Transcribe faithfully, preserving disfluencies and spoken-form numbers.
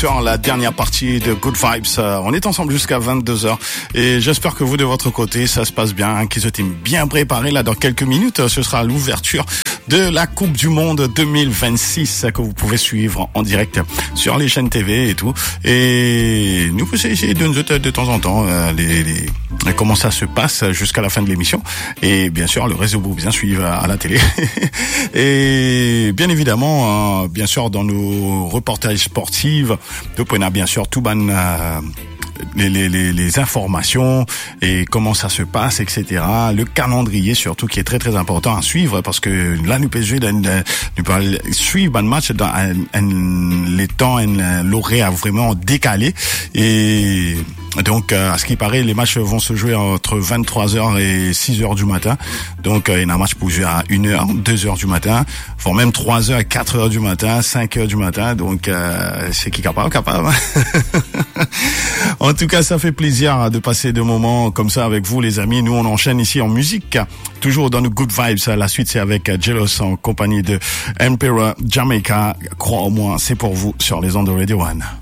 sur la dernière partie de Good Vibes. On est ensemble jusqu'à vingt-deux heures et j'espère que vous de votre côté ça se passe bien, qu'ils étaient bien préparés. Là dans quelques minutes, ce sera l'ouverture de la Coupe du Monde deux mille vingt-six que vous pouvez suivre en direct sur les chaînes T V et tout. Et nous pouvons essayer de noter de temps en temps euh, les, les, comment ça se passe jusqu'à la fin de l'émission. Et bien sûr, le réseau vous bien suivre à la télé. Et bien évidemment, euh, bien sûr, dans nos reportages sportifs, vous pouvez bien sûr tout ban euh, les, les, les, les informations et comment ça se passe, et cetera. Le calendrier surtout qui est très très important à suivre parce que là, nous P S G, nous pouvons suivre un match dans un, un, les temps, un, l'horaire vraiment décalé et donc, à ce qui paraît, les matchs vont se jouer entre vingt-trois heures et six heures du matin. Donc, il y a un match pour jouer à une heure, deux heures du matin, voire même trois heures, quatre heures du matin, cinq heures du matin. Donc, euh, c'est qui capable, capable. En tout cas, ça fait plaisir de passer des moments comme ça avec vous, les amis. Nous, on enchaîne ici en musique, toujours dans nos Good Vibes. La suite, c'est avec Jealous en compagnie de Emperor Jamaica. Crois-moi, c'est pour vous sur les ondes de Radio One.